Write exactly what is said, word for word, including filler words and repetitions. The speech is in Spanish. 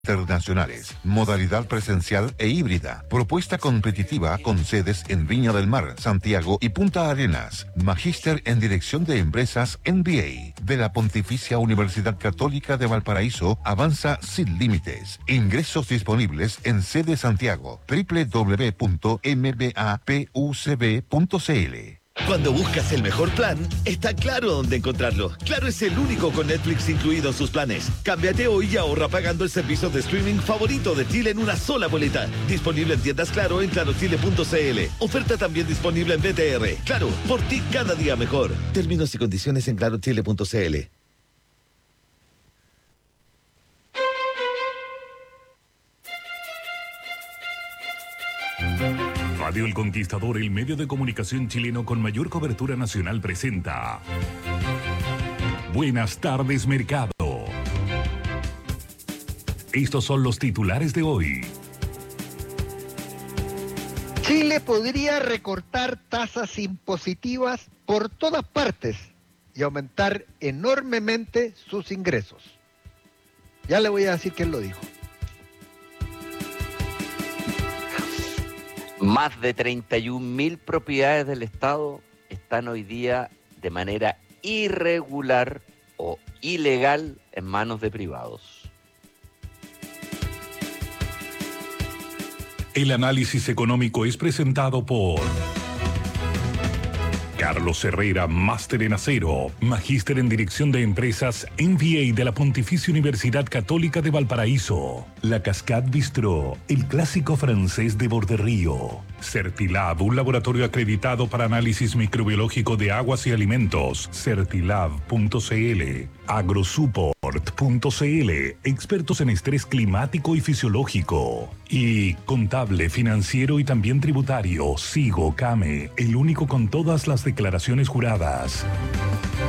internacionales, modalidad presencial e híbrida, propuesta competitiva con sedes en Viña del Mar, Santiago y Punta Arenas, magíster en dirección de empresas M B A de la Pontificia Universidad Católica de Valparaíso, avanza sin límites, ingresos disponibles en sede Santiago, doble u doble u doble u punto m b a p u c b punto c l. Cuando buscas el mejor plan, está claro dónde encontrarlo. Claro es el único con Netflix incluido en sus planes. Cámbiate hoy y ahorra pagando el servicio de streaming favorito de Chile en una sola boleta. Disponible en tiendas Claro en claro chile punto c l. Oferta también disponible en B T R. Claro, por ti cada día mejor. Términos y condiciones en claro chile punto c l. Radio El Conquistador, el medio de comunicación chileno con mayor cobertura nacional, presenta Buenas tardes, Mercado. Estos son los titulares de hoy. Chile podría recortar tasas impositivas por todas partes y aumentar enormemente sus ingresos. Ya le voy a decir quién lo dijo. Más de treinta y un mil propiedades del Estado están hoy día de manera irregular o ilegal en manos de privados. El análisis económico es presentado por Carlos Herrera, máster en acero, magíster en dirección de empresas, M B A de la Pontificia Universidad Católica de Valparaíso. La Cascade Bistrot, el clásico francés de Borderío. Certilab, un laboratorio acreditado para análisis microbiológico de aguas y alimentos. certilab punto c l. Agrosupport punto c l, expertos en estrés climático y fisiológico. Y contable, financiero y también tributario, Sigo Came, el único con todas las declaraciones juradas.